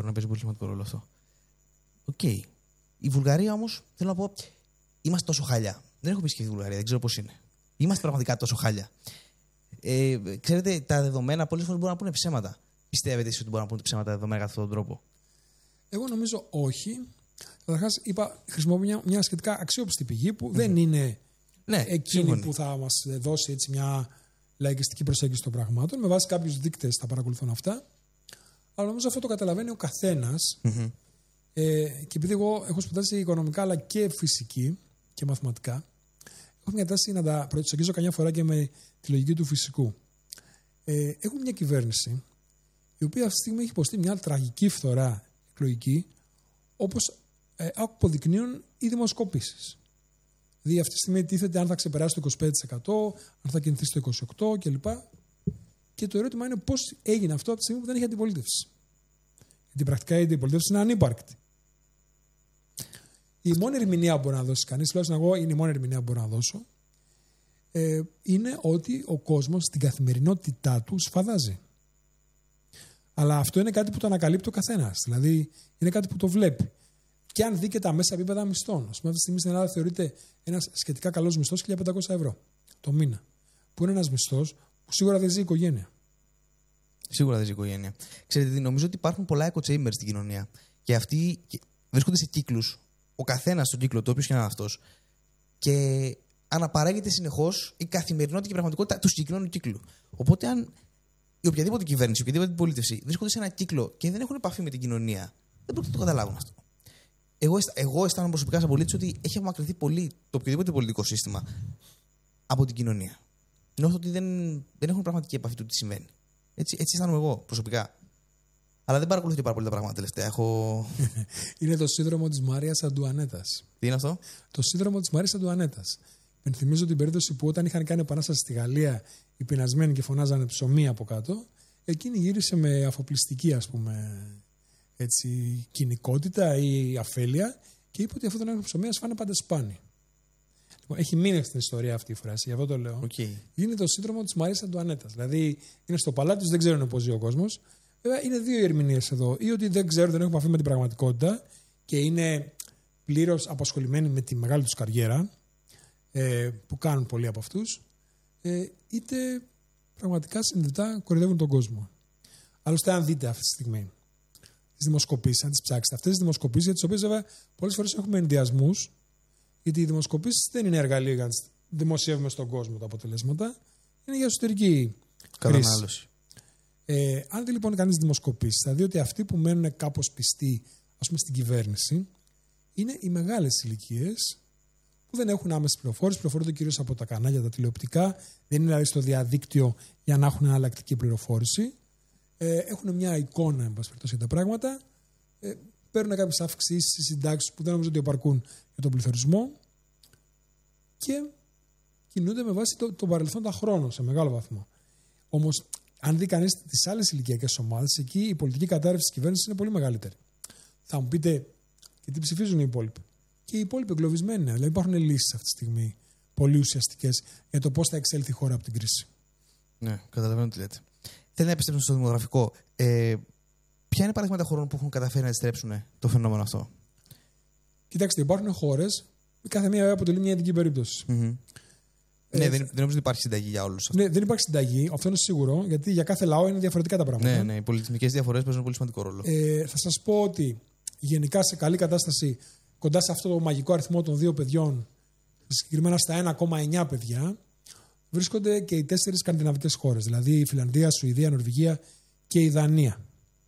να παίζει πολύ σημαντικό ρόλο αυτό. Οκ. Η Βουλγαρία όμως, θέλω να πω, είμαστε τόσο χάλια. Δεν έχω επισκεφτεί τη Βουλγαρία, δεν ξέρω πώς είναι. Είμαστε πραγματικά τόσο χάλια. Ξέρετε, τα δεδομένα πολλές φορές μπορούν να πούνε ψέματα. Πιστεύετε εσείς ότι μπορούν να πούνε ψέματα τα δεδομένα κατά αυτόν τον τρόπο? Εγώ νομίζω όχι. Καταρχάς, χρησιμοποιώ μια σχετικά αξιόπιστη πηγή που δεν είναι εκείνη που θα μας δώσει έτσι μια λαϊκιστική προσέγγιση των πραγμάτων. Με βάση κάποιους δείκτες θα παρακολουθούν αυτά. Αλλά νομίζω αυτό το καταλαβαίνει ο καθένας. Και επειδή εγώ έχω σπουδάσει οικονομικά αλλά και φυσική και μαθηματικά, έχω μια τάση να τα προσεγγίζω καμιά φορά και με τη λογική του φυσικού. Έχουμε μια κυβέρνηση η οποία αυτή τη στιγμή έχει υποστεί μια τραγική φθορά εκλογική, όπως αποδεικνύουν οι δημοσκοπήσεις. Δηλαδή αυτή τη στιγμή τίθεται αν θα ξεπεράσει το 25%, αν θα κινηθεί στο 28% κλπ. Και το ερώτημα είναι πώς έγινε αυτό από τη στιγμή που δεν έχει αντιπολίτευση. Γιατί πρακτικά η αντιπολίτευση είναι ανύπαρκτη. Η μόνη ερμηνεία που μπορεί να δώσει κανείς, τουλάχιστον εγώ είναι η μόνη ερμηνεία που μπορώ να δώσω, είναι ότι ο κόσμος στην καθημερινότητά του σφαδάζει. Αλλά αυτό είναι κάτι που το ανακαλύπτει ο καθένας. Δηλαδή είναι κάτι που το βλέπει. Και αν δει και τα μέσα επίπεδα μισθών. Α πούμε, αυτή τη στιγμή στην Ελλάδα θεωρείται ένας σχετικά καλός μισθός 1.500 ευρώ το μήνα. Που είναι ένας μισθός που σίγουρα δεν ζει η οικογένεια. Σίγουρα δεν ζει η οικογένεια. Ξέρετε, νομίζω ότι υπάρχουν πολλά echo chambers στην κοινωνία. Και αυτοί βρίσκονται σε κύκλους. Ο καθένας στον κύκλο του, όποιος και να είναι αυτός. Και αναπαράγεται συνεχώς η καθημερινότητα και η πραγματικότητα του συγκεκριμένου κύκλου. Οπότε, αν η οποιαδήποτε κυβέρνηση, οποιαδήποτε αντιπολίτευση βρίσκονται σε ένα κύκλο και δεν έχουν επαφή με την κοινωνία, δεν πρόκειται να το καταλάβουν αυτό. Εγώ αισθάνομαι προσωπικά σαν πολίτης ότι έχει απομακρυνθεί πολύ το οποιοδήποτε πολιτικό σύστημα από την κοινωνία. Νιώθω ότι δεν έχουν πραγματική επαφή του τι συμβαίνει. Έτσι αισθάνομαι εγώ προσωπικά. Αλλά δεν παρακολουθώ πάρα πολύ τα πράγματα τελευταία. Είναι το σύνδρομο της Μαρίας Αντουανέτας. Τι είναι αυτό? Το σύνδρομο της Μαρίας Αντουανέτας. Πενθυμίζω την περίπτωση που όταν είχαν κάνει επανάσταση στη Γαλλία οι πεινασμένοι και φωνάζανε ψωμί από κάτω, εκείνη γύρισε με αφοπλιστική, ας πούμε, έτσι, κοινικότητα ή αφέλεια και είπε ότι αυτό το ψωμί ας φάνε πάντα σπάνι. Λοιπόν, έχει μείνει στην ιστορία αυτή η φράση, γι' αυτό το λέω. Είναι το σύνδρομο της Μαρίας Αντουανέτας. Δηλαδή είναι στο παλάτι τους, δεν ξέρουν πώς ζει ο κόσμος. Βέβαια είναι δύο οι ερμηνείες εδώ. Ή ότι δεν ξέρουν, δεν έχουν επαφή με την πραγματικότητα και είναι πλήρως απασχολημένοι με τη μεγάλη τους καριέρα, που κάνουν πολλοί από αυτούς, είτε πραγματικά συνειδητά κορυδεύουν τον κόσμο. Άλλωστε, αν δείτε αυτή τη στιγμή τις δημοσκοπήσεις, αν τις ψάξετε, αυτές τις δημοσκοπήσεις, για τις οποίες βέβαια πολλές φορές έχουμε ενδιασμούς, γιατί οι δημοσκοπήσεις δεν είναι εργαλείο για να δημοσιεύουμε στον κόσμο τα αποτελέσματα, είναι για εσωτερική κατανάλωση. Αν δει λοιπόν κανείς δημοσκοπήσεις, θα δει ότι αυτοί που μένουν κάπως πιστοί, ας πούμε, στην κυβέρνηση, είναι οι μεγάλες ηλικίες που δεν έχουν άμεση πληροφόρηση, πληροφορούνται κυρίως από τα κανάλια, τα τηλεοπτικά, δεν είναι δηλαδή στο διαδίκτυο για να έχουν εναλλακτική πληροφόρηση. Έχουν μια εικόνα, εν πάση περιπτώσει, για τα πράγματα. Παίρνουν κάποιες αυξήσεις, συντάξεις που δεν νομίζω ότι επαρκούν για τον πληθωρισμό και κινούνται με βάση τον παρελθόντα χρόνο σε μεγάλο βαθμό. Όμως, αν δει κανείς τις άλλες ηλικιακές ομάδες, εκεί η πολιτική κατάρρευση της κυβέρνησης είναι πολύ μεγαλύτερη. Θα μου πείτε, και τι ψηφίζουν οι υπόλοιποι? Και οι υπόλοιποι εγκλωβισμένοι. Δηλαδή, υπάρχουν λύσεις αυτή τη στιγμή πολύ ουσιαστικές για το πώς θα εξέλθει η χώρα από την κρίση. Ναι, καταλαβαίνω τι λέτε. Θέλω να επιστρέψω στο δημογραφικό. Ποια είναι παραδείγματα χωρών που έχουν καταφέρει να αντιστρέψουν το φαινόμενο αυτό? Κοιτάξτε, υπάρχουν χώρες, κάθε μία αποτελεί μια ειδική περίπτωση. Ναι, δεν νομίζω ότι υπάρχει συνταγή για όλους. Ναι, δεν υπάρχει συνταγή, αυτό είναι σίγουρο, γιατί για κάθε λαό είναι διαφορετικά τα πράγματα. Ναι, οι πολιτισμικές διαφορές παίζουν πολύ σημαντικό ρόλο. Θα σας πω ότι γενικά σε καλή κατάσταση, κοντά σε αυτό το μαγικό αριθμό των 2 παιδιών, συγκεκριμένα στα 1,9 παιδιά, βρίσκονται και οι 4 σκανδιναβικές χώρες, δηλαδή η Φιλανδία, Σουηδία, Νορβηγία και η Δανία.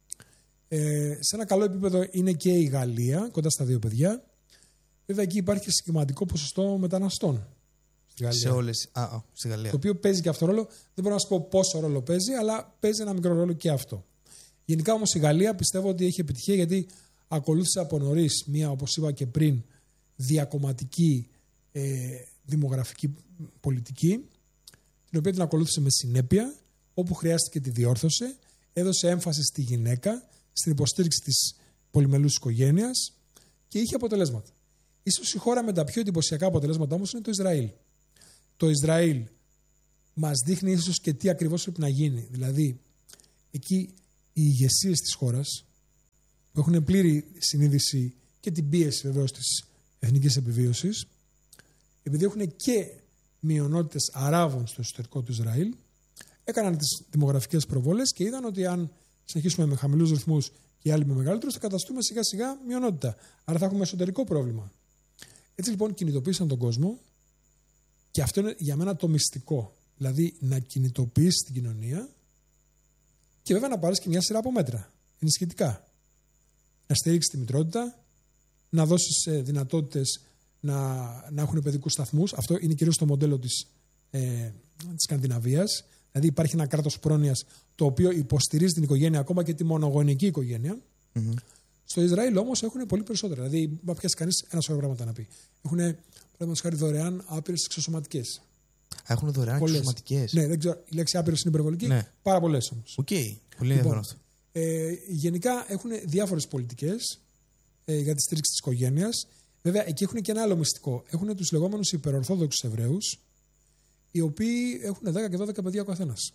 Σε ένα καλό επίπεδο είναι και η Γαλλία, κοντά στα 2 παιδιά. Βέβαια εκεί υπάρχει και σημαντικό ποσοστό μεταναστών. Σε όλες. Στη Γαλλία. Το οποίο παίζει και αυτό ρόλο. Δεν μπορώ να σας πω πόσο ρόλο παίζει, αλλά παίζει ένα μικρό ρόλο και αυτό. Γενικά όμως η Γαλλία πιστεύω ότι έχει επιτυχία, γιατί ακολούθησε από νωρίς μια, όπως είπα και πριν, διακομματική δημογραφική πολιτική, την οποία την ακολούθησε με συνέπεια, όπου χρειάστηκε τη διόρθωσε, έδωσε έμφαση στη γυναίκα, στην υποστήριξη της πολυμελούς οικογένειας και είχε αποτελέσματα. Ίσως η χώρα με τα πιο εντυπωσιακά αποτελέσματα όμως είναι το Ισραήλ. Το Ισραήλ μας δείχνει ίσως και τι ακριβώς πρέπει να γίνει. Δηλαδή, εκεί οι ηγεσίες της χώρας που έχουν πλήρη συνείδηση και την πίεση βεβαίως της εθνικής επιβίωσης, επειδή έχουν και μειονότητες Αράβων στο εσωτερικό του Ισραήλ, έκαναν τις δημογραφικές προβολές και είδαν ότι αν συνεχίσουμε με χαμηλούς ρυθμούς και οι άλλοι με μεγαλύτερους, θα καταστούμε σιγά σιγά μειονότητα. Άρα θα έχουμε εσωτερικό πρόβλημα. Έτσι λοιπόν κινητοποίησαν τον κόσμο και αυτό είναι για μένα το μυστικό. Δηλαδή να κινητοποιήσει την κοινωνία και βέβαια να πάρεις και μια σειρά από μέτρα ενισχυτικά. Να στηρίξει τη μητρότητα, να δώσεις δυνατότητες να έχουν παιδικούς σταθμούς. Αυτό είναι κυρίως το μοντέλο της Σκανδιναβίας. Δηλαδή υπάρχει ένα κράτος πρόνοιας το οποίο υποστηρίζει την οικογένεια, ακόμα και τη μονογονική οικογένεια. Mm-hmm. Στο Ισραήλ όμως έχουν πολύ περισσότερα. Δηλαδή, μα πιάσει κανείς ένα σωρό πράγματα να πει. Έχουν, παραδείγματος χάρη, δωρεάν άπειρες εξωσωματικές. Έχουν δωρεάν εξωσωματικές. Ναι, δεν ξέρω, η λέξη άπειρες είναι υπερβολική. Ναι. Πάρα πολλές όμως. Οκ. Πολύ ενδιαφέρον αυτό. Γενικά έχουν διάφορες πολιτικές για τη στήριξη της οικογένειας. Βέβαια, εκεί έχουν και ένα άλλο μυστικό. Έχουν τους λεγόμενους υπερορθόδοξους Εβραίους, οι οποίοι έχουν 10 και 12 παιδιά ο καθένας.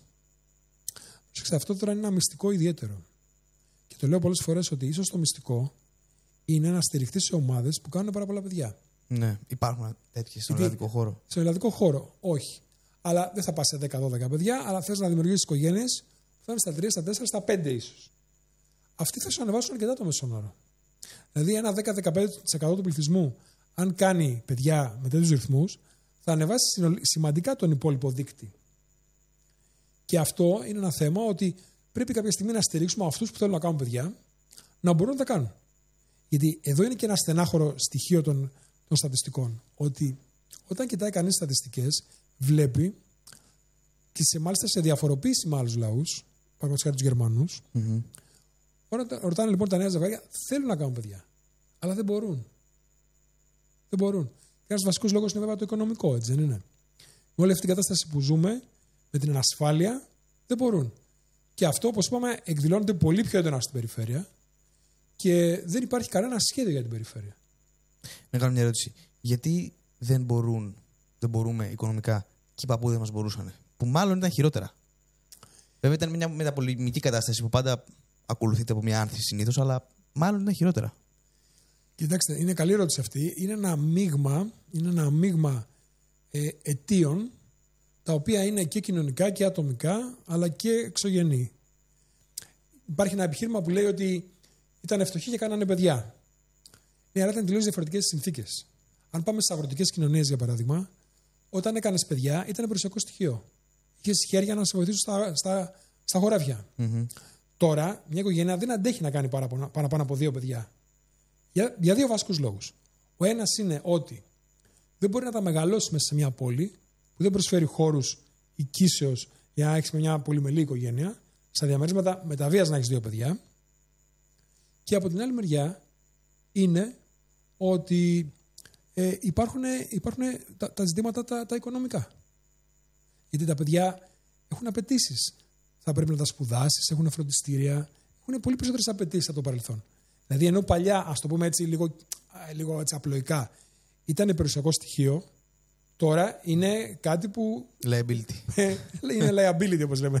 Αυτό τώρα είναι ένα μυστικό ιδιαίτερο. Και το λέω πολλές φορές ότι ίσως το μυστικό είναι να στηριχθεί σε ομάδες που κάνουν πάρα πολλά παιδιά. Ναι, υπάρχουν τέτοιες στον ελλαδικό χώρο. Στον ελλαδικό χώρο, όχι. Αλλά δεν θα πας σε 10-12 παιδιά, αλλά θες να δημιουργήσεις οικογένειες που θα είναι στα 3, στα 4, στα 5 ίσως. Αυτοί θα σου ανεβάσουν αρκετά το μέσον όρο. Δηλαδή, ένα 10-15% του πληθυσμού, αν κάνει παιδιά με τέτοιους ρυθμούς, θα ανεβάσει σημαντικά τον υπόλοιπο δείκτη. Και αυτό είναι ένα θέμα ότι πρέπει κάποια στιγμή να στηρίξουμε αυτούς που θέλουν να κάνουν παιδιά, να μπορούν να τα κάνουν. Γιατί εδώ είναι και ένα στενάχωρο στοιχείο των στατιστικών. Ότι όταν κοιτάει κανείς στατιστικές, βλέπει και μάλιστα σε διαφοροποίηση με άλλους λαούς, παραδείγματος χάρη τους Γερμανούς, ρωτάνε λοιπόν τα νέα ζευγάρια, θέλουν να κάνουν παιδιά, αλλά δεν μπορούν. Δεν μπορούν. Και ένας βασικός λόγος είναι βέβαια το οικονομικό, έτσι δεν είναι? Με όλη αυτή την κατάσταση που ζούμε, με την ανασφάλεια, δεν μπορούν. Και αυτό, όπως είπαμε, εκδηλώνεται πολύ πιο έντονα στην περιφέρεια και δεν υπάρχει κανένα σχέδιο για την περιφέρεια. Να κάνω μια ερώτηση. Γιατί δεν μπορούμε οικονομικά και οι παππούδες μας μπορούσαν? Που μάλλον ήταν χειρότερα. Βέβαια ήταν μια μεταπολεμική κατάσταση που πάντα ακολουθείται από μια άνθηση συνήθως, αλλά μάλλον ήταν χειρότερα. Κοιτάξτε, είναι καλή ερώτηση αυτή. Είναι ένα μείγμα αιτίων, τα οποία είναι και κοινωνικά και ατομικά, αλλά και εξωγενή. Υπάρχει ένα επιχείρημα που λέει ότι ήταν φτωχοί και κάνανε παιδιά. Ναι, αλλά ήταν τελείως διαφορετικές συνθήκες. Αν πάμε στις αγροτικές κοινωνίες, για παράδειγμα, όταν έκανες παιδιά, ήταν περιουσιακό στοιχείο. Είχες χέρια να σε βοηθήσουν στα χωράφια. Mm-hmm. Τώρα, μια οικογένεια δεν αντέχει να κάνει παραπάνω από 2 παιδιά. Για 2 βασικούς λόγους. Ο ένας είναι ότι δεν μπορεί να τα μεγαλώσει μέσα σε μια πόλη που δεν προσφέρει χώρους οικίσεως για να έχεις μια πολυμελή οικογένεια, στα διαμερίσματα με τα βίας να έχεις 2 παιδιά. Και από την άλλη μεριά είναι ότι υπάρχουν τα ζητήματα τα οικονομικά. Γιατί τα παιδιά έχουν απαιτήσεις. Θα πρέπει να τα σπουδάσεις, έχουν φροντιστήρια, έχουν πολύ περισσότερες απαιτήσεις από το παρελθόν. Δηλαδή, ενώ παλιά, ας το πούμε έτσι λίγο έτσι απλοϊκά, ήταν περιουσιακό στοιχείο, τώρα είναι κάτι που. Liability. Είναι liability, όπως λέμε.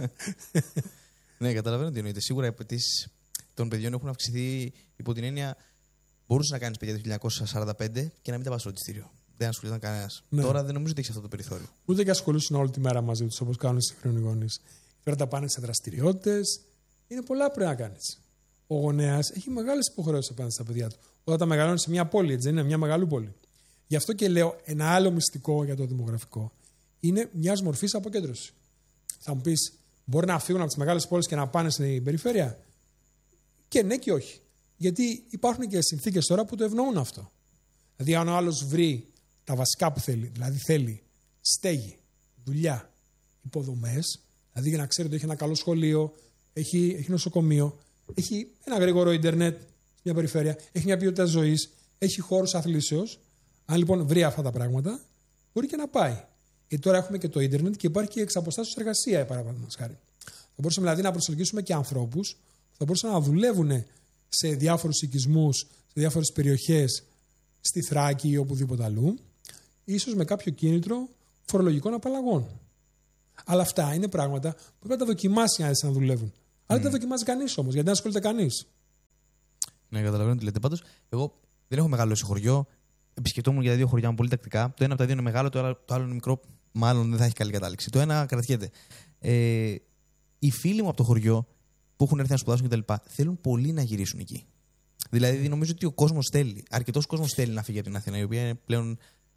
Ναι, καταλαβαίνω τι εννοείται. Σίγουρα οι απαιτήσεις των παιδιών έχουν αυξηθεί υπό την έννοια μπορούσε να κάνεις παιδιά το 1945 και να μην τα πας στο φροντιστήριο. Δεν ασχολιόταν κανένας. Ναι. Τώρα δεν νομίζω ότι έχει αυτό το περιθώριο. Ούτε και ασχολούσαν όλη τη μέρα μαζί τους όπως κάνουν οι σύγχρονοι γονείς. Τώρα τα πάνε σε δραστηριότητες. Είναι πολλά που πρέπει να κάνεις. Ο γονέας έχει μεγάλες υποχρεώσεις απέναντι στα παιδιά του. Όταν τα μεγαλώνει σε μια πόλη, έτσι δεν είναι, μια μεγάλη πόλη. Γι' αυτό και λέω ένα άλλο μυστικό για το δημογραφικό. Είναι μιας μορφής αποκέντρωση. Θα μου πεις, μπορεί να φύγουν από τις μεγάλες πόλεις και να πάνε στην περιφέρεια? Και ναι και όχι. Γιατί υπάρχουν και συνθήκες τώρα που το ευνοούν αυτό. Δηλαδή, αν ο άλλος βρει τα βασικά που θέλει, δηλαδή θέλει στέγη, δουλειά, υποδομές, δηλαδή για να ξέρει ότι έχει ένα καλό σχολείο, έχει νοσοκομείο, έχει ένα γρήγορο ίντερνετ σε μια περιφέρεια, έχει μια ποιότητα ζωής, έχει χώρους αθλήσεως. Αν λοιπόν βρει αυτά τα πράγματα, μπορεί και να πάει. Γιατί τώρα έχουμε και το ίντερνετ και υπάρχει και εξ αποστάσεως εργασία, παραδείγματος χάρη. Θα μπορούσαμε δηλαδή να προσελκύσουμε και ανθρώπους που θα μπορούσαν να δουλεύουν σε διάφορους οικισμούς, σε διάφορες περιοχές, στη Θράκη ή οπουδήποτε αλλού, ίσως με κάποιο κίνητρο φορολογικών απαλλαγών. Αλλά αυτά είναι πράγματα που πρέπει να τα δοκιμάσει να δουλεύουν. Αλλά δεν τα δοκιμάζει κανείς όμως, γιατί δεν ασχολείται κανείς. Ναι, καταλαβαίνω τι λέτε. Πάντως, εγώ δεν έχω μεγαλώσει χωριό. Επισκεπτόμουν για τα δύο χωριά μου πολύ τακτικά. Το ένα από τα δύο είναι μεγάλο, το άλλο είναι μικρό. Μάλλον δεν θα έχει καλή κατάληξη. Το ένα κρατιέται. Οι φίλοι μου από το χωριό που έχουν έρθει να σπουδάσουν κτλ. Θέλουν πολύ να γυρίσουν εκεί. Δηλαδή, νομίζω ότι ο κόσμος θέλει, αρκετός κόσμος θέλει να φύγει από την Αθήνα, η οποία είναι πλέον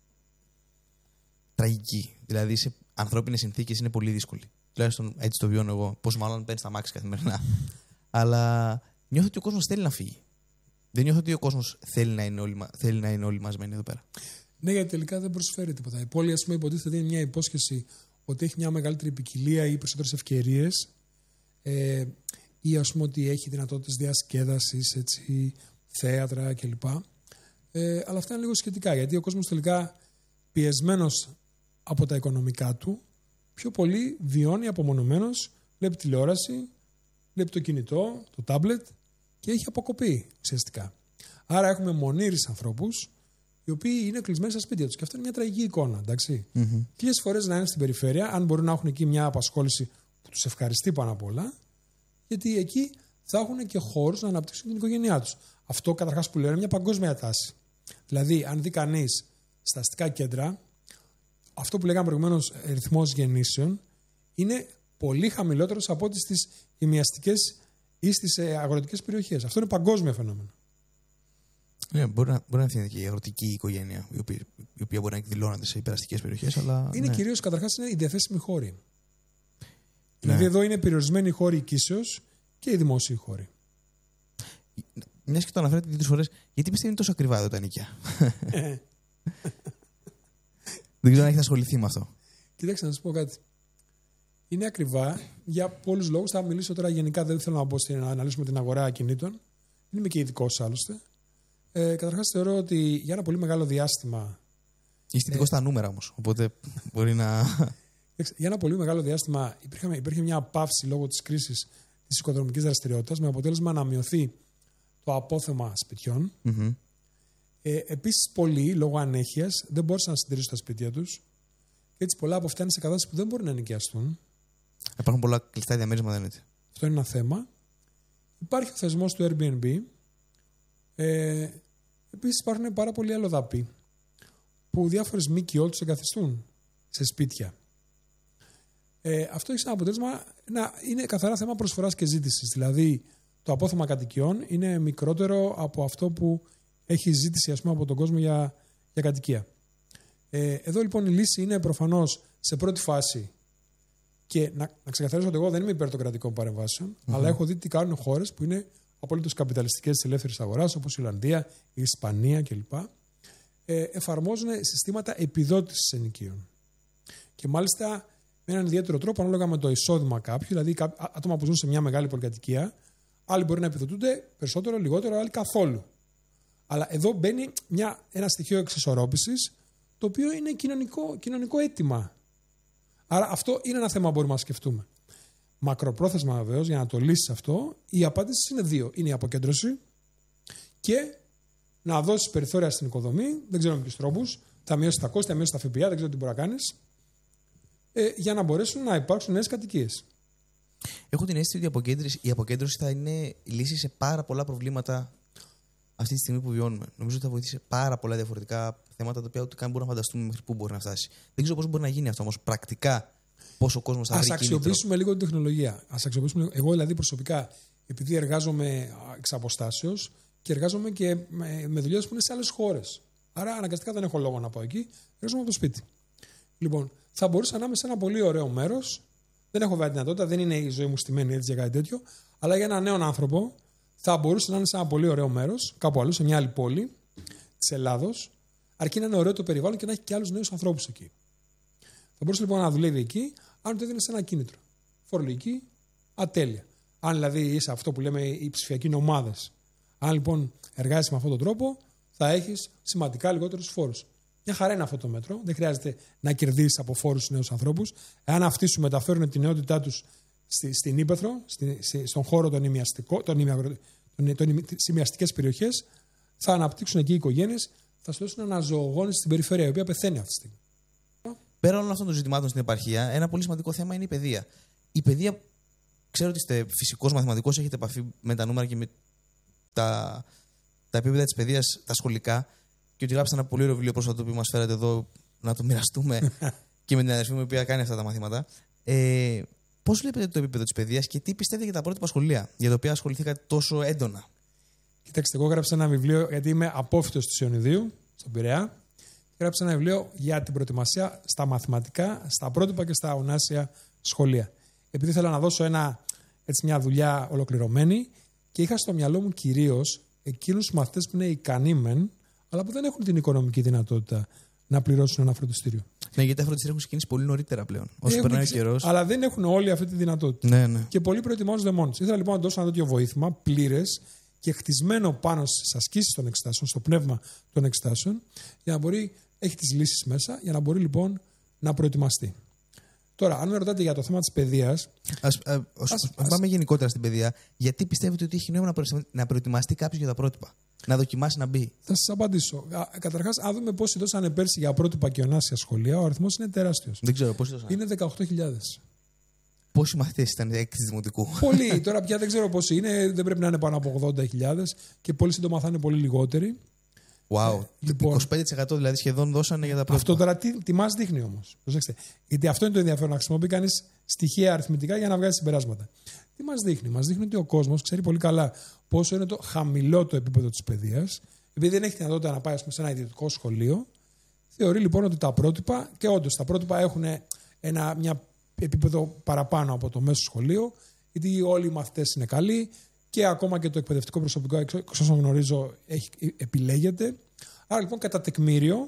τραγική. Δηλαδή, σε ανθρώπινες συνθήκες είναι πολύ δύσκολη. Τουλάχιστον έτσι το βιώνω εγώ. Πόσο μάλλον παίρνει τα μάξι καθημερινά. Αλλά νιώθω ότι ο κόσμος θέλει να φύγει. Δεν νιώθω ότι ο κόσμος θέλει να είναι όλοι μαζμένοι εδώ πέρα. Ναι, γιατί τελικά δεν προσφέρει τίποτα. Η πόλη, ας πούμε, υποτίθεται είναι μια υπόσχεση ότι έχει μια μεγαλύτερη ποικιλία ή περισσότερες ευκαιρίες. Ή ας πούμε ότι έχει δυνατότητες διασκέδασης, έτσι, θέατρα κλπ. Αλλά αυτά είναι λίγο σχετικά, γιατί ο κόσμος τελικά πιεσμένος από τα οικονομικά του πιο πολύ βιώνει απομονωμένος, βλέπει τηλεόραση, βλέπει το κινητό, το τάμπλετ και έχει αποκοπεί ουσιαστικά. Άρα έχουμε μονήρεις ανθρώπους οι οποίοι είναι κλεισμένοι στα σπίτια τους και αυτό είναι μια τραγική εικόνα, εντάξει. Χίλιες φορές να είναι στην περιφέρεια, αν μπορούν να έχουν εκεί μια απασχόληση που τους ευχαριστεί πάνω απ' όλα, γιατί εκεί θα έχουν και χώρους να αναπτύξουν την οικογένειά τους. Αυτό καταρχάς που λέω είναι μια παγκόσμια τάση. Δηλαδή, αν δει κανείς στα αστικά κέντρα, αυτό που λέγαμε προηγουμένως ρυθμός γεννήσεων είναι πολύ χαμηλότερος από ό,τι στις ημιαστικές ή στις αγροτικές περιοχές. Αυτό είναι παγκόσμιο φαινόμενο. Ναι, μπορεί να είναι και η αγροτική οικογένεια, η οποία μπορεί να εκδηλώνεται σε υπεραστικές περιοχές, αλλά. Είναι ναι. κυρίως καταρχάς οι διαθέσιμοι χώροι. Ναι. Δηλαδή, εδώ είναι περιορισμένοι οι χώροι οικίσεως και οι δημόσιοι χώροι. Μιας και το αναφέρετε 2-3 φορές, γιατί πιστεύετε είναι τόσο ακριβά εδώ τα νοικιά? Δεν ξέρω αν έχετε ασχοληθεί με αυτό. Κοιτάξτε, να σας πω κάτι. Είναι ακριβά για πολλούς λόγους. Θα μιλήσω τώρα γενικά, δεν θέλω να αναλύσουμε την αγορά ακινήτων. Δεν είμαι και ειδικός άλλωστε. Καταρχάς, θεωρώ ότι για ένα πολύ μεγάλο διάστημα. Είστε ειδικός στα νούμερα όμως. Οπότε μπορεί να. Για ένα πολύ μεγάλο διάστημα υπήρχε μια παύση λόγω της κρίσης της οικοδομικής δραστηριότητας, με αποτέλεσμα να μειωθεί το απόθεμα σπιτιών. Mm-hmm. Επίσης, πολλοί λόγω ανέχειας δεν μπόρεσαν να συντηρήσουν τα σπίτια τους. Και έτσι, πολλά από αυτά είναι σε κατάσταση που δεν μπορούν να ενοικιαστούν. Υπάρχουν πολλά κλειστά διαμέρισματα, δεν είναι. Αυτό είναι ένα θέμα. Υπάρχει ο θεσμός του Airbnb. Επίσης, υπάρχουν πάρα πολλοί αλλοδαποί που διάφορες ΜΚΟ τους εγκαθιστούν σε σπίτια. Αυτό έχει σαν αποτέλεσμα είναι καθαρά θέμα προσφοράς και ζήτησης. Δηλαδή, το απόθεμα κατοικιών είναι μικρότερο από αυτό που έχει ζήτηση, ας πούμε, από τον κόσμο για κατοικία. Εδώ λοιπόν η λύση είναι προφανώς σε πρώτη φάση, και να ξεκαθαρίσω ότι εγώ δεν είμαι υπέρ των κρατικών παρεμβάσεων, αλλά έχω δει τι κάνουν χώρες που είναι απολύτως καπιταλιστικές της ελεύθερης αγοράς, όπως η Ολλανδία, η Ισπανία κλπ. Εφαρμόζουν συστήματα επιδότησης ενοικίων. Και μάλιστα με έναν ιδιαίτερο τρόπο, ανάλογα με το εισόδημα κάποιου, δηλαδή άτομα που ζουν σε μια μεγάλη πολυκατοικία, άλλοι μπορεί να επιδοτούνται περισσότερο, λιγότερο, άλλοι καθόλου. Αλλά εδώ μπαίνει ένα στοιχείο εξισορρόπησης, το οποίο είναι κοινωνικό αίτημα. Άρα αυτό είναι ένα θέμα που μπορούμε να σκεφτούμε. Μακροπρόθεσμα βεβαίως, για να το λύσεις αυτό, οι απαντήσεις είναι δύο. Είναι η αποκέντρωση και να δώσεις περιθώρια στην οικοδομή, δεν ξέρω με ποιους τρόπους, θα μειώσεις τα κόστη, θα μειώσεις τα ΦΠΑ, δεν ξέρω τι μπορεί να κάνεις, για να μπορέσουν να υπάρξουν νέες κατοικίες. Έχω την αίσθηση ότι η αποκέντρωση θα είναι λύση σε πάρα πολλά προβλήματα αυτή τη στιγμή που βιώνουμε. Νομίζω ότι θα βοηθήσει σε πάρα πολλά διαφορετικά θέματα, τα οποία ούτε καν μπορούμε να φανταστούμε μέχρι πού μπορεί να φτάσει. Δεν ξέρω πώς μπορεί να γίνει αυτό όμως πρακτικά, πόσο ο κόσμος θα βρει κίνητρο. Ας αξιοποιήσουμε λίγο την τεχνολογία. Εγώ δηλαδή προσωπικά, επειδή εργάζομαι εξ αποστάσεως και εργάζομαι και με δουλειές που είναι σε άλλες χώρες. Άρα αναγκαστικά δεν έχω λόγο να πάω εκεί, εργάζομαι από το σπίτι. Λοιπόν, θα μπορούσα να είμαι σε ένα πολύ ωραίο μέρος. Δεν έχω βέβαια δυνατότητα, δεν είναι η ζωή μου στημένη έτσι για κάτι τέτοιο, αλλά για έναν νέο άνθρωπο θα μπορούσε να είναι σε ένα πολύ ωραίο μέρος, κάπου αλλού, σε μια άλλη πόλη της Ελλάδος, αρκεί να είναι ωραίο το περιβάλλον και να έχει και άλλους νέους ανθρώπους εκεί. Θα μπορούσε λοιπόν να δουλεύει εκεί, αν το έδινε σε ένα κίνητρο. Φορολογική ατέλεια. Αν δηλαδή είσαι αυτό που λέμε οι ψηφιακοί νομάδες. Αν λοιπόν εργάζεσαι με αυτόν τον τρόπο, θα έχεις σημαντικά λιγότερους φόρους. Μια χαρά είναι αυτό το μέτρο. Δεν χρειάζεται να κερδίσεις από φόρους τους νέους ανθρώπους. Εάν αυτοί σου μεταφέρουν την νεότητά τους στην ύπαιθρο, στον χώρο στις ημιαστικές περιοχές, θα αναπτύξουν εκεί οι οικογένειες, θα σου δώσουν αναζωογόνηση στην περιφέρεια, η οποία πεθαίνει αυτή τη στιγμή. Πέρα όλων αυτών των ζητημάτων στην επαρχία, ένα πολύ σημαντικό θέμα είναι η παιδεία. Η παιδεία, ξέρω ότι είστε φυσικός μαθηματικός, έχετε επαφή με τα νούμερα και με τα επίπεδα της παιδείας, τα σχολικά, και ότι γράψατε ένα πολύ ωραίο βιβλίο πρόσφατο που μας φέρατε εδώ να το μοιραστούμε και με την αδερφή μου, η οποία κάνει αυτά τα μαθήματα. Πώς βλέπετε το επίπεδο της παιδείας και τι πιστεύετε για τα πρότυπα σχολεία, για τα οποία ασχοληθήκατε τόσο έντονα? Κοιτάξτε, εγώ γράψα ένα βιβλίο, γιατί είμαι απόφοιτος του Ιωνιδίου, στον Πειραιά. Γράψα ένα βιβλίο για την προετοιμασία στα μαθηματικά, στα πρότυπα και στα ουνάσια σχολεία. Επειδή ήθελα να δώσω μια δουλειά ολοκληρωμένη και είχα στο μυαλό μου κυρίως εκείνους τους μαθητές που είναι ικανοί μεν, αλλά που δεν έχουν την οικονομική δυνατότητα να πληρώσουν ένα φροντιστήριο. Ναι, γιατί τα φροντιστήρια έχουν ξεκινήσει πολύ νωρίτερα πλέον. Όσο περνάει ο καιρός. Αλλά δεν έχουν όλοι αυτή τη δυνατότητα. Ναι. Και πολλοί προετοιμάζονται μόνοι τους. Ήθελα λοιπόν να δώσω ένα τέτοιο βοήθημα πλήρες και χτισμένο πάνω στις ασκήσεις των εξετάσεων, στο πνεύμα των εξετάσεων, για να μπορεί, έχει τις λύσεις μέσα, για να μπορεί λοιπόν να προετοιμαστεί. Τώρα, αν με ρωτάτε για το θέμα της παιδείας. Ας πάμε γενικότερα στην παιδεία. Γιατί πιστεύετε ότι έχει νόημα να προετοιμαστεί κάποιος για τα πρότυπα? Να δοκιμάσει να μπει. Θα σας απαντήσω. Καταρχάς, αν δούμε πόσοι δώσανε πέρσι για πρότυπα και ονάσια σχολεία, ο αριθμός είναι τεράστιος. Δεν ξέρω πόσοι δώσανε. Είναι 18.000. Πόσοι μαθητές ήταν έκτης δημοτικού? Πολλοί. Τώρα πια δεν ξέρω πόσοι είναι. Δεν πρέπει να είναι πάνω από 80.000 και πολύ σύντομα θα είναι πολύ λιγότεροι. Wow. Λοιπόν, 25% δηλαδή σχεδόν δώσανε για τα πρότυπα. Αυτό τώρα τι μας δείχνει όμως? Προσέξτε. Γιατί αυτό είναι το ενδιαφέρον, να χρησιμοποιεί κανείς στοιχεία αριθμητικά για να βγάζει συμπεράσματα. Τι μας δείχνει? Μας δείχνει ότι ο κόσμος ξέρει πολύ καλά πόσο είναι το χαμηλό το επίπεδο της παιδείας, επειδή δεν έχει δυνατότητα να πάει σε ένα ιδιωτικό σχολείο. Θεωρεί λοιπόν ότι τα πρότυπα, και όντως τα πρότυπα έχουν μια επίπεδο παραπάνω από το μέσο σχολείο, γιατί όλοι οι μαθητές είναι καλοί και ακόμα και το εκπαιδευτικό προσωπικό, εξ όσων γνωρίζω, επιλέγεται. Άρα λοιπόν κατά τεκμήριο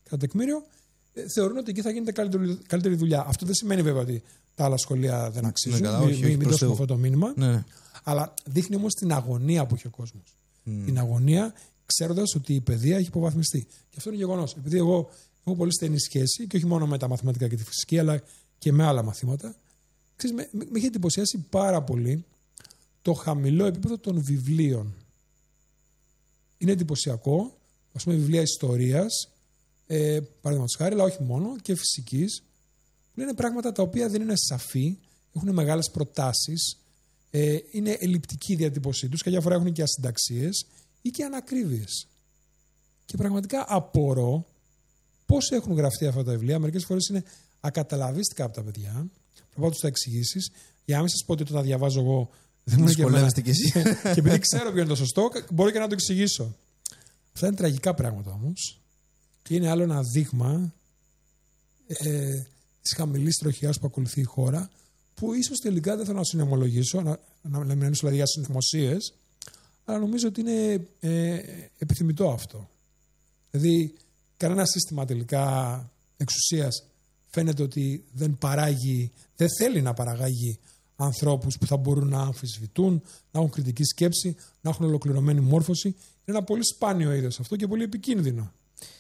θεωρούν ότι εκεί θα γίνεται καλύτερη δουλειά. Αυτό δεν σημαίνει βέβαια ότι τα άλλα σχολεία δεν αξίζουν. Μην δώσουμε αυτό το μήνυμα. Ναι. Αλλά δείχνει όμως την αγωνία που έχει ο κόσμος. Την αγωνία, ξέροντας ότι η παιδεία έχει υποβαθμιστεί. Και αυτό είναι γεγονός. Επειδή εγώ έχω πολύ στενή σχέση, και όχι μόνο με τα μαθηματικά και τη φυσική, αλλά και με άλλα μαθήματα, με είχε εντυπωσιάσει πάρα πολύ το χαμηλό επίπεδο των βιβλίων. Είναι εντυπωσιακό, ας πούμε, βιβλία ιστορίας, παραδείγματος χάρη, αλλά όχι μόνο, και φυσικής, που είναι πράγματα τα οποία δεν είναι σαφή, έχουν μεγάλες προτάσεις, είναι ελλειπτική η διατύπωσή τους, κάποια φορά έχουν και ασυνταξίες ή και ανακρίβειες. Και πραγματικά απορώ πώς έχουν γραφτεί αυτά τα βιβλία. Μερικές φορές είναι ακαταλαβίστικα από τα παιδιά. Πρέπει να τους τα εξηγήσεις, για να μην σας πω ότι όταν τα διαβάζω εγώ δεν μου είναι και εμένα. Και επειδή ξέρω ποιο είναι το σωστό, μπορώ και να το εξηγήσω. Αυτά είναι τραγικά πράγματα όμως. Και είναι άλλο ένα δείγμα της χαμηλής τροχιάς που ακολουθεί η χώρα, που ίσως τελικά δεν θέλω να συναιμολογήσω, να μιλήσω δηλαδή για συνθυμωσίες, αλλά νομίζω ότι είναι επιθυμητό αυτό. Δηλαδή, κανένα σύστημα τελικά εξουσίας φαίνεται ότι δεν θέλει να παραγάγει ανθρώπους που θα μπορούν να αμφισβητούν, να έχουν κριτική σκέψη, να έχουν ολοκληρωμένη μόρφωση. Είναι ένα πολύ σπάνιο είδος αυτό και πολύ επικίνδυνο.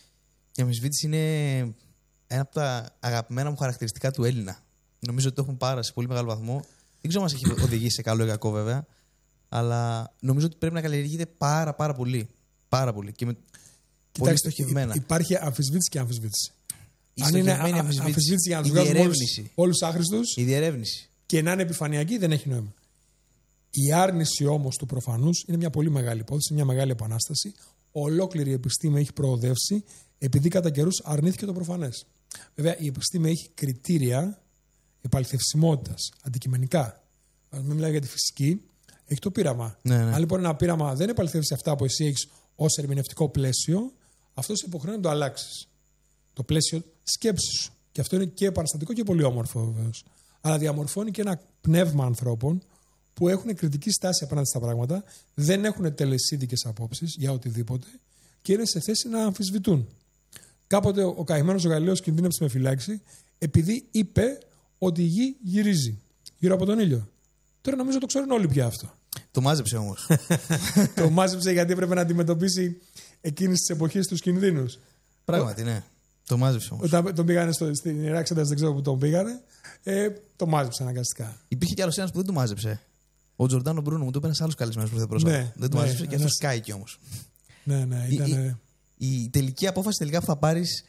Η αμφισβήτηση είναι ένα από τα αγαπημένα μου χαρακτηριστικά του Έλληνα. Νομίζω ότι το έχουν πάρει σε πολύ μεγάλο βαθμό. Δεν ξέρω αν μας έχει οδηγήσει σε καλό ή κακό βέβαια, αλλά νομίζω ότι πρέπει να καλλιεργείται πάρα πολύ. Πάρα πολύ. Και πολύ στοχευμένα. Υπάρχει αμφισβήτηση και αμφισβήτηση. Αν είναι αμφισβήτηση για να τους βγάλουμε όλους τους άχρηστους, η διερεύνηση, και να είναι επιφανειακή, δεν έχει νόημα. Η άρνηση όμως του προφανούς είναι μια πολύ μεγάλη υπόθεση, μια μεγάλη επανάσταση. Ολόκληρη η επιστήμη έχει προοδεύσει επειδή κατά καιρούς αρνήθηκε το προφανές. Βέβαια, η επιστήμη έχει κριτήρια επαληθευσιμότητας, αντικειμενικά. Αν μην μιλάει για τη φυσική, έχει το πείραμα. Ναι. Αν λοιπόν ένα πείραμα δεν επαληθεύσει αυτά που εσύ έχεις ως ερμηνευτικό πλαίσιο, αυτό σε υποχρεώνει να το αλλάξεις. Το πλαίσιο σκέψης σου. Και αυτό είναι και επαναστατικό και πολύ όμορφο βεβαίως. Αλλά διαμορφώνει και ένα πνεύμα ανθρώπων που έχουν κριτική στάση απέναντι στα πράγματα, δεν έχουν τελεσίδικες απόψεις για οτιδήποτε και είναι σε θέση να αμφισβητούν. Κάποτε ο καημένος ο Γαλιλαίος κινδύνεψε με φυλάξη επειδή είπε ότι η γη γυρίζει γύρω από τον ήλιο. Τώρα νομίζω το ξέρουν όλοι πια αυτό. Το μάζεψε όμως. Το μάζεψε γιατί έπρεπε να αντιμετωπίσει εκείνης της εποχής τους κινδύνους. Πράγματι, ναι. Το μάζεψε όμως. Όταν τον πήγανε στην Ιράκ, δεν ξέρω που τον πήγανε, το μάζεψε αναγκαστικά. Υπήρχε κι άλλος ένας που δεν το μάζεψε. Ο Τζορντάνο Μπρούνο, μου το είπε ένας άλλος καλεσμένος που πρόσφατα. Ναι, δεν το μάζεψε και αυτός κάηκε όμως. Ναι, ήταν. Η τελική απόφαση τελικά που θα πάρεις,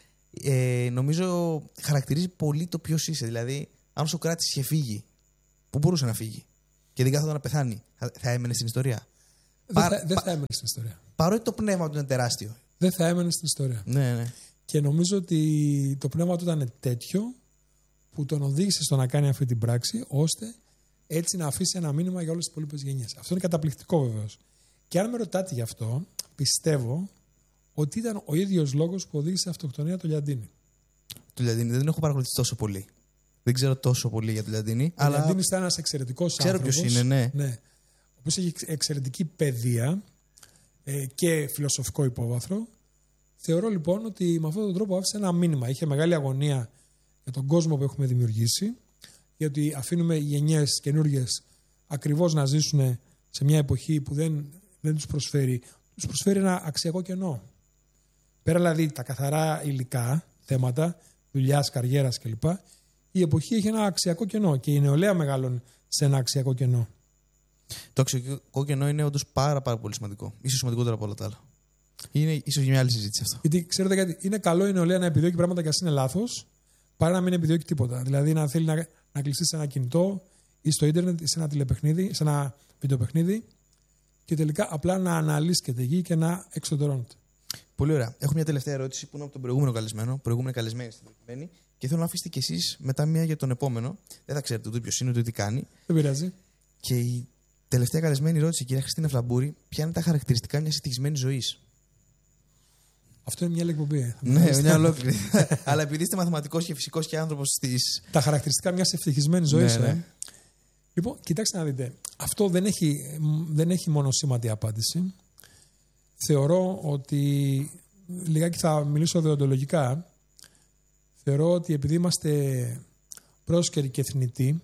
νομίζω χαρακτηρίζει πολύ το ποιος είσαι. Δηλαδή, αν ο Σωκράτης είχε φύγει, πού μπορούσε να φύγει και δεν κάθονταν να πεθάνει, θα έμενε στην ιστορία. Δεν θα έμενε στην ιστορία. Παρότι το πνεύμα του είναι τεράστιο. Δεν θα έμενε στην ιστορία. Ναι. Και νομίζω ότι το πνεύμα του ήταν τέτοιο που τον οδήγησε στο να κάνει αυτή την πράξη, ώστε έτσι να αφήσει ένα μήνυμα για όλες τις υπόλοιπες γενιές. Αυτό είναι καταπληκτικό βεβαίως. Και αν με ρωτάτε γι' αυτό, πιστεύω ότι ήταν ο ίδιος λόγος που οδήγησε αυτοκτονία το Λιαντίνη. Το Λιαντίνη δεν έχω παρακολουθήσει τόσο πολύ. Δεν ξέρω τόσο πολύ για το Λιαντίνη. Ο Λιαντίνης ήταν ένας εξαιρετικός άνθρωπος. Ξέρω ποιος είναι, ναι. Ο οποίος έχει εξαιρετική παιδεία και φιλοσοφικό υπόβαθρο. Θεωρώ λοιπόν ότι με αυτόν τον τρόπο άφησε ένα μήνυμα. Είχε μεγάλη αγωνία για τον κόσμο που έχουμε δημιουργήσει, γιατί αφήνουμε γενιές καινούργιες ακριβώς να ζήσουν σε μια εποχή που δεν τους προσφέρει ένα αξιακό κενό. Πέρα δηλαδή τα καθαρά υλικά θέματα, δουλειάς, καριέρας κλπ. Η εποχή έχει ένα αξιακό κενό και η νεολαία μεγαλώνει σε ένα αξιακό κενό. Το αξιακό κενό είναι όντως πάρα πολύ σημαντικό. Ίσως σημαντικότερο από όλα τα άλλα. Είναι ίσως μια άλλη συζήτηση αυτό. Γιατί ξέρετε κάτι, είναι καλό η νεολαία να επιδιώκει πράγματα και ας είναι λάθος, παρά να μην επιδιώκει τίποτα. Δηλαδή να θέλει να κλειστεί σε ένα κινητό ή στο ίντερνετ ή σε ένα τηλεπαιχνίδι, σε ένα βιντεοπαιχνίδι και τελικά απλά να αναλύσκεται γη και να εξωτερώνεται. Πολύ ωραία. Έχω μια τελευταία ερώτηση που είναι από τον προηγούμενο καλεσμένο. Προηγούμενη καλεσμένη στην προκειμένη. Και θέλω να αφήσετε κι εσείς μετά μία για τον επόμενο. Δεν θα ξέρετε ούτε ποιος είναι ούτε τι κάνει. Δεν πειράζει. Και η τελευταία καλεσμένη ερώτηση, η κυρία Χριστίνα Φλαμπούρη, ποια είναι τα χαρακτηριστικά μιας ευτυχισμένης ζωής? Αυτό είναι μια άλλη εκπομπή. Ναι, μια ολόκληρη. Αλλά επειδή είστε μαθηματικός και φυσικός και άνθρωπος της. Τα χαρακτηριστικά μιας ευτυχισμένης ζωής. Ναι. Λοιπόν, κοιτάξτε να δείτε. Αυτό δεν έχει μονοσήμαντη απάντηση. Θεωρώ ότι. Λιγάκι θα μιλήσω δεοντολογικά. Θεωρώ ότι επειδή είμαστε πρόσκαιροι και θνητοί,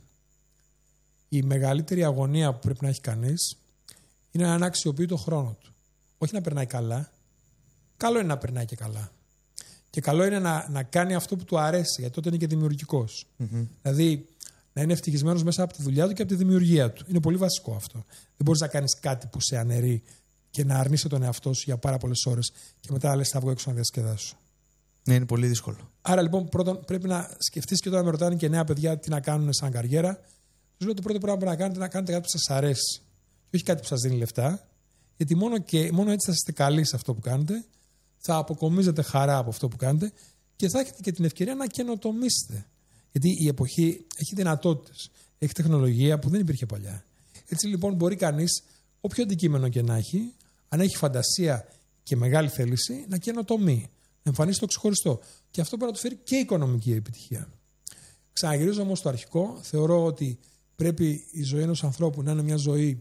η μεγαλύτερη αγωνία που πρέπει να έχει κανείς είναι να αξιοποιεί το χρόνο του. Όχι να περνάει καλά. Καλό είναι να περνάει και καλά. Και καλό είναι να κάνει αυτό που του αρέσει, γιατί τότε είναι και δημιουργικός. Mm-hmm. Δηλαδή, να είναι ευτυχισμένος μέσα από τη δουλειά του και από τη δημιουργία του. Είναι πολύ βασικό αυτό. Δεν μπορείς να κάνεις κάτι που σε αναιρεί και να αρνείσαι τον εαυτό σου για πάρα πολλές ώρες και μετά λες θα βγω έξω να διασκεδάσω. Ναι, είναι πολύ δύσκολο. Άρα λοιπόν, πρώτον πρέπει να σκεφτείς και όταν με ρωτάνε και νέα παιδιά τι να κάνουν σαν καριέρα. Τους λέω το πρώτο πράγμα που να κάνετε να κάνετε κάτι που σας αρέσει. Και όχι κάτι που σας δίνει λεφτά. Γιατί μόνο έτσι θα είστε καλοί σε αυτό που κάνετε. Θα αποκομίζετε χαρά από αυτό που κάνετε και θα έχετε και την ευκαιρία να καινοτομήσετε. Γιατί η εποχή έχει δυνατότητες. Έχει τεχνολογία που δεν υπήρχε παλιά. Έτσι λοιπόν μπορεί κανείς, όποιο αντικείμενο και να έχει, αν έχει φαντασία και μεγάλη θέληση, να καινοτομεί. Να εμφανίσει το ξεχωριστό. Και αυτό μπορεί να του φέρει και οικονομική επιτυχία. Ξαναγυρίζω όμως στο αρχικό. Θεωρώ ότι πρέπει η ζωή ενός ανθρώπου να είναι μια ζωή.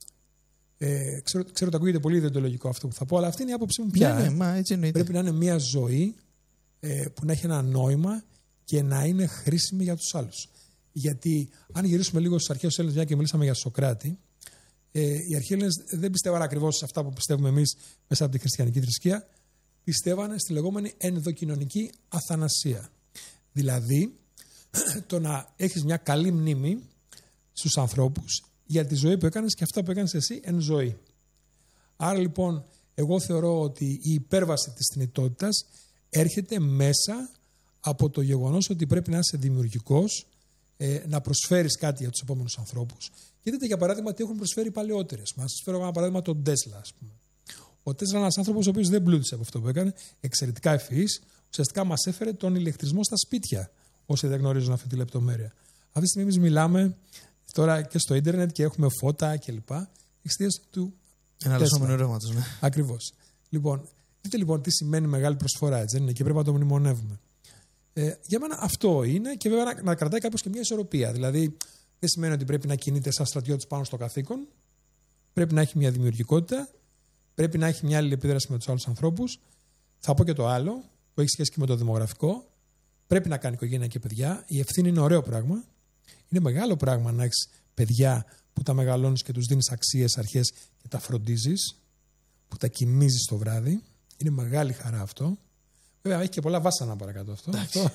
Ξέρω ότι ακούγεται πολύ ιδεολογικό αυτό που θα πω, αλλά αυτή είναι η άποψή μου πια. Ναι, μα έτσι εννοείται. Πρέπει να είναι μια ζωή που να έχει ένα νόημα και να είναι χρήσιμη για τους άλλους. Γιατί αν γυρίσουμε λίγο στους αρχαίους Έλληνες, μια και μιλήσαμε για Σωκράτη, οι αρχαίοι Έλληνες δεν πιστεύαν ακριβώς σε αυτά που πιστεύουμε εμείς μέσα από τη χριστιανική θρησκεία. Πιστεύανε στη λεγόμενη ενδοκοινωνική αθανασία. Δηλαδή, το να έχεις μια καλή μνήμη στους ανθρώπους για τη ζωή που έκανες και αυτά που έκανες εσύ εν ζωή. Άρα λοιπόν, εγώ θεωρώ ότι η υπέρβαση της θνητότητας έρχεται μέσα από το γεγονός ότι πρέπει να είσαι δημιουργικός, να προσφέρεις κάτι για τους επόμενους ανθρώπους. Και δείτε για παράδειγμα τι έχουν προσφέρει οι παλαιότερες. Μας φέρω ένα παράδειγμα τον Τέσλα, ας πούμε. Ο Τέσλα είναι ένας άνθρωπος ο οποίος δεν πλούτησε από αυτό που έκανε, εξαιρετικά ευφυής, ουσιαστικά μας έφερε τον ηλεκτρισμό στα σπίτια, όσοι δεν γνωρίζουν αυτή τη λεπτομέρεια. Αυτή τη στιγμή εμείς μιλάμε τώρα και στο ίντερνετ και έχουμε φώτα κλπ. Εξαιτίας του εναλλασσόμενου ρεύματος, ναι. Ακριβώς. Λοιπόν, δείτε λοιπόν τι σημαίνει μεγάλη προσφορά, έτσι δεν είναι, και πρέπει να το μνημονεύουμε. Για μένα αυτό είναι και βέβαια να κρατάει κάποιος και μια ισορροπία. Δηλαδή, δεν σημαίνει ότι πρέπει να κινείται σαν στρατιώτης πάνω στο καθήκον. Πρέπει να έχει μια δημιουργικότητα. Πρέπει να έχει μια αλληλεπίδραση με τους άλλους ανθρώπους. Θα πω και το άλλο, που έχει σχέση και με το δημογραφικό. Πρέπει να κάνει οικογένεια και παιδιά. Η ευθύνη είναι ωραίο πράγμα. Είναι μεγάλο πράγμα να έχεις παιδιά που τα μεγαλώνεις και τους δίνεις αξίες, αρχές και τα φροντίζεις, που τα κοιμίζεις το βράδυ. Είναι μεγάλη χαρά αυτό. Βέβαια, έχει και πολλά βάσανα παρακάτω αυτό.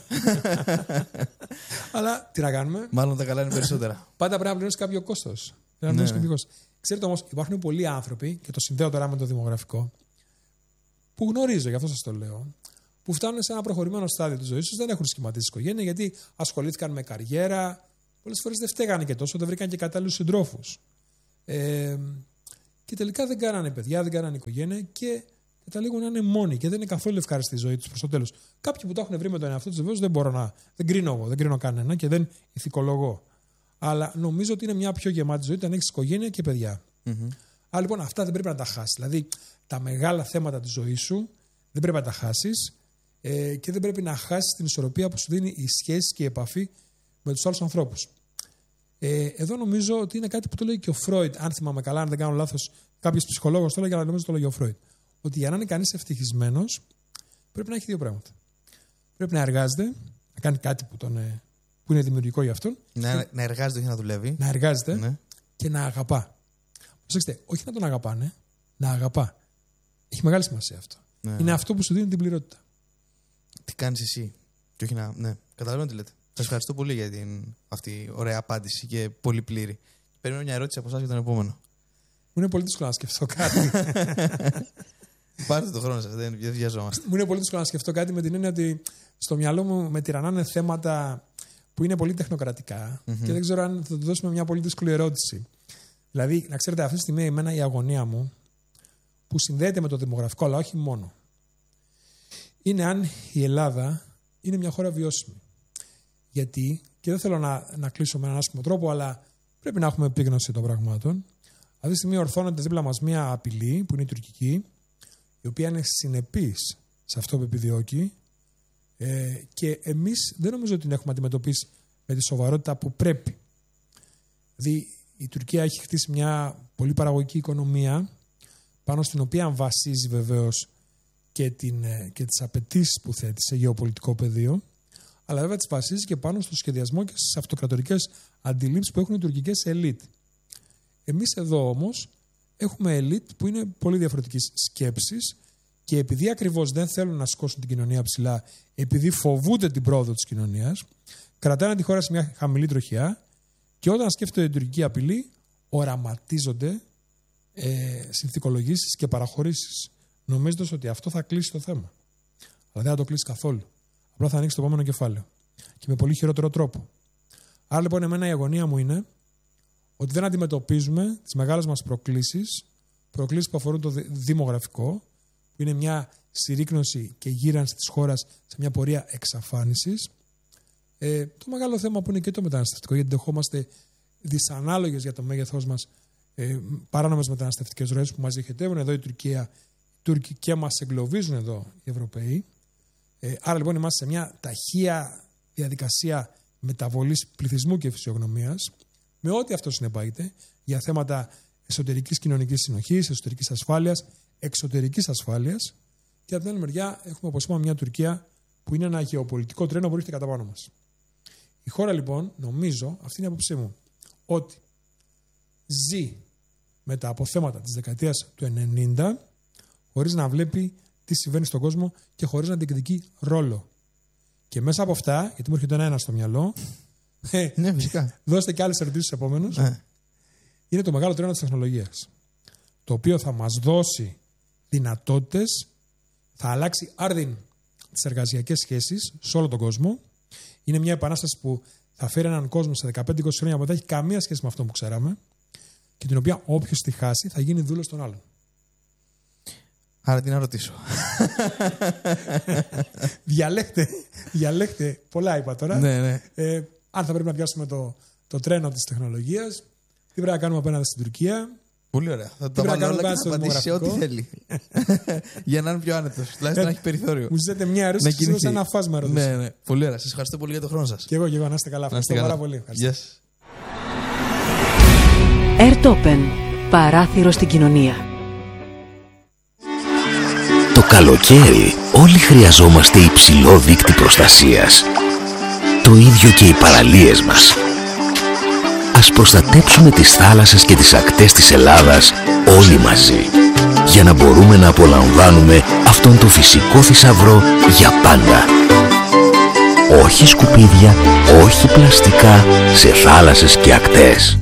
Αλλά τι να κάνουμε. Μάλλον τα καλά είναι περισσότερα. Πάντα πρέπει να πληρώσει κάποιο κόστος. Ξέρετε όμως, υπάρχουν πολλοί άνθρωποι, και το συνδέω τώρα με το δημογραφικό, που γνωρίζω, γι' αυτό σας το λέω, που φτάνουν σε ένα προχωρημένο στάδιο της ζωής τους, δεν έχουν σχηματίσει οικογένεια, γιατί ασχολήθηκαν με καριέρα. Πολλές φορές δεν φταίγανε και τόσο, δεν βρήκαν και κατάλληλους συντρόφους. Και και τελικά δεν κάνανε παιδιά, δεν κάνανε οικογένεια και καταλήγουν να είναι μόνοι και δεν είναι καθόλου ευχάριστη η ζωή τους προς το τέλος. Κάποιοι που το έχουν βρει με τον εαυτό τους, βεβαίως δεν κρίνω εγώ, δεν κρίνω κανένα και δεν ηθικολογώ. Αλλά νομίζω ότι είναι μια πιο γεμάτη ζωή όταν έχεις οικογένεια και παιδιά. Άρα λοιπόν αυτά δεν πρέπει να τα χάσεις. Δηλαδή τα μεγάλα θέματα της ζωής σου δεν πρέπει να τα χάσεις και δεν πρέπει να χάσεις την ισορροπία που σου δίνει η σχέση και η επαφή με τους άλλους ανθρώπους. Εδώ νομίζω ότι είναι κάτι που το λέει και ο Φρόιντ, αν θυμάμαι καλά, αν δεν κάνω λάθος, κάποιος ψυχολόγος το έλεγε, αλλά νομίζω το λέγει ο Φρόιντ. Ότι για να είναι κανείς ευτυχισμένος πρέπει να έχει δύο πράγματα. Πρέπει να εργάζεται, να κάνει κάτι που είναι δημιουργικό για αυτόν. Να εργάζεται, όχι να δουλεύει. Να εργάζεται ναι. Και να αγαπά. Προσέξτε, όχι να τον αγαπάνε, να αγαπά. Έχει μεγάλη σημασία αυτό. Ναι. Είναι αυτό που σου δίνει την πληρότητα. Τι κάνεις εσύ. Και όχι να. Ναι, καταλαβαίνω τι λέτε. Σας ευχαριστώ πολύ για αυτή ωραία απάντηση και πολύ πλήρη. Περιμένω μια ερώτηση από εσάς για τον επόμενο. Μου είναι πολύ δύσκολο να σκεφτώ κάτι. Πάρτε το χρόνο σας, δεν βιαζόμαστε. Μου είναι πολύ δύσκολο να σκεφτώ κάτι με την έννοια ότι στο μυαλό μου με τυραννάνε θέματα που είναι πολύ τεχνοκρατικά και δεν ξέρω αν θα του δώσουμε μια πολύ δύσκολη ερώτηση. Δηλαδή, να ξέρετε, αυτή τη στιγμή εμένα η αγωνία μου που συνδέεται με το δημογραφικό, αλλά όχι μόνο, είναι αν η Ελλάδα είναι μια χώρα βιώσιμη. Γιατί, και δεν θέλω να κλείσω με έναν άσχημο τρόπο, αλλά πρέπει να έχουμε επίγνωση των πραγμάτων. Αυτή τη στιγμή ορθώνεται δίπλα μας μια απειλή που είναι η τουρκική, η οποία είναι συνεπής σε αυτό που επιδιώκει και εμείς δεν νομίζω ότι την έχουμε αντιμετωπίσει με τη σοβαρότητα που πρέπει. Δηλαδή η Τουρκία έχει χτίσει μια πολύ παραγωγική οικονομία πάνω στην οποία βασίζει βεβαίως και τις απαιτήσεις που θέτει σε γεωπολιτικό πεδίο, αλλά βέβαια τις βασίζει και πάνω στο σχεδιασμό και στις αυτοκρατορικές αντιλήψεις που έχουν οι τουρκικές ελίτ. Εμείς εδώ όμως έχουμε ελίτ που είναι πολύ διαφορετικής σκέψης και επειδή ακριβώς δεν θέλουν να σηκώσουν την κοινωνία ψηλά, επειδή φοβούνται την πρόοδο της κοινωνίας, κρατάνε τη χώρα σε μια χαμηλή τροχιά και όταν σκέφτονται την τουρκική απειλή, οραματίζονται συνθηκολογήσεις και παραχωρήσεις, νομίζοντας ότι αυτό θα κλείσει το θέμα. Αλλά δεν θα το κλείσει καθόλου. Απλά θα ανοίξει το επόμενο κεφάλαιο. Και με πολύ χειρότερο τρόπο. Άρα λοιπόν, εμένα η αγωνία μου είναι ότι δεν αντιμετωπίζουμε τις μεγάλες μας προκλήσεις που αφορούν το δημογραφικό, που είναι μια συρρίκνωση και γύρανση της χώρας σε μια πορεία εξαφάνισης. Το μεγάλο θέμα που είναι και το μεταναστευτικό, γιατί δεχόμαστε δυσανάλογες για το μέγεθός μας παράνομες μεταναστευτικές ροές που μας διοχετεύουν εδώ η Τουρκία, οι Τούρκοι και μας εγκλωβίζουν εδώ οι Ευρωπαίοι. Άρα λοιπόν είμαστε σε μια ταχεία διαδικασία μεταβολής πληθυσμού και φυσιογνωμίας, με ό,τι αυτό συνεπάγεται για θέματα εσωτερικής κοινωνικής συνοχής, εσωτερικής ασφάλειας, εξωτερικής ασφάλειας. Και από την άλλη μεριά έχουμε, όπως είπαμε, μια Τουρκία που είναι ένα γεωπολιτικό τρένο που ρίχνεται κατά πάνω μας. Η χώρα λοιπόν, νομίζω, αυτή είναι η άποψή μου, ότι ζει με τα αποθέματα της δεκαετίας του 90 χωρίς να βλέπει τι συμβαίνει στον κόσμο και χωρίς να διεκδικεί ρόλο. Και μέσα από αυτά, γιατί μου έρχεται ένα στο μυαλό, ναι, φυσικά. Δώστε και άλλες ερωτήσεις επόμενους. Είναι το μεγάλο τρένο της τεχνολογίας, το οποίο θα μας δώσει δυνατότητες, θα αλλάξει άρδιν τις εργασιακές σχέσεις σε όλο τον κόσμο. Είναι μια επανάσταση που θα φέρει έναν κόσμο σε 15-20 χρόνια που δεν έχει καμία σχέση με αυτό που ξέραμε και την οποία όποιος τη χάσει θα γίνει δούλος των άλλων. Άρα τι να ρωτήσω. Διαλέχτε. Πολλά είπα τώρα. Ναι. Αν θα πρέπει να πιάσουμε το τρένο της τεχνολογίας, τι πρέπει να κάνουμε απέναντι στην Τουρκία. Πολύ ωραία. Θα το βάλω όλα και θα απαντήσει σε ό,τι θέλει. Για να είναι πιο άνετος. Τουλάχιστον να έχει περιθώριο. Μου ζητάτε μια ερώτηση και σας ένα φάσμα ερωτήσεων. Ναι. Πολύ ωραία. Σας ευχαριστώ πολύ για τον χρόνο σας. Και εγώ, να είστε καλά. Ευχαριστώ πάρα πολύ. Airtopen. Παράθυρο στην κοινωνία. Το καλοκαίρι όλοι χρειαζόμαστε υψηλό δείκτη προστασίας. Το ίδιο και οι παραλίες μας. Ας προστατέψουμε τις θάλασσες και τις ακτές της Ελλάδας όλοι μαζί, για να μπορούμε να απολαμβάνουμε αυτόν τον φυσικό θησαυρό για πάντα. Όχι σκουπίδια, όχι πλαστικά σε θάλασσες και ακτές.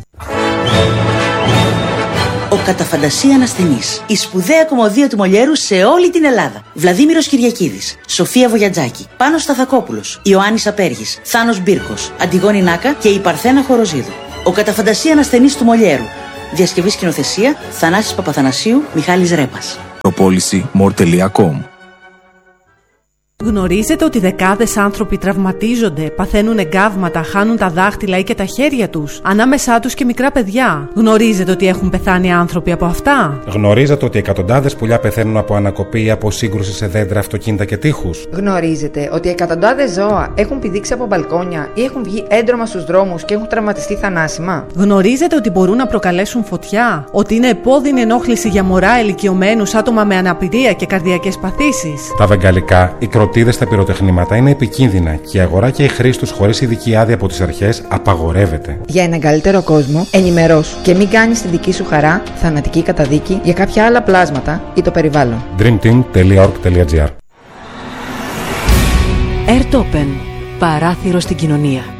Ο κατά φαντασία ανασθενής. Η σπουδαία κομμωδία του Μολιέρου σε όλη την Ελλάδα. Βλαδίμηρος Κυριακίδης, Σοφία Βογιατζάκη, Πάνος Σταθακόπουλος, Ιωάννης Απέργης, Θάνος Μπύρκος, Αντιγόνη Νάκα και η Παρθένα Χοροζίδου. Ο κατά φαντασία ανασθενής του Μολιέρου. Διασκευή σκηνοθεσία Θανάσης Παπαθανασίου, Μιχάλης Ρέπας. Propolisymore.com. Γνωρίζετε ότι δεκάδες άνθρωποι τραυματίζονται, παθαίνουν εγκάβματα, χάνουν τα δάχτυλα ή και τα χέρια τους, ανάμεσά τους και μικρά παιδιά. Γνωρίζετε ότι έχουν πεθάνει άνθρωποι από αυτά. Γνωρίζετε ότι εκατοντάδες πουλιά πεθαίνουν από ανακοπή ή από σύγκρουση σε δέντρα, αυτοκίνητα και τείχους. Γνωρίζετε ότι εκατοντάδες ζώα έχουν πηδήξει από μπαλκόνια ή έχουν βγει έντρομα στους δρόμους και έχουν τραυματιστεί θανάσιμα. Γνωρίζετε ότι μπορούν να προκαλέσουν φωτιά, ότι είναι επώδυνη ενόχληση για μωρά, ηλικιωμένους, άτομα με αναπηρία και καρδιακές παθήσεις. Τα βεγγαλικά, οι κροτίδες στα πυροτεχνήματα είναι επικίνδυνα και η αγορά και η χρήση τους χωρίς ειδική άδεια από τις αρχές απαγορεύεται. Για έναν καλύτερο κόσμο, ενημερώσου και μην κάνεις την δική σου χαρά θανατική καταδίκη για κάποια άλλα πλάσματα ή το περιβάλλον. dreamteam.org.gr. Airtopen. Παράθυρο στην κοινωνία.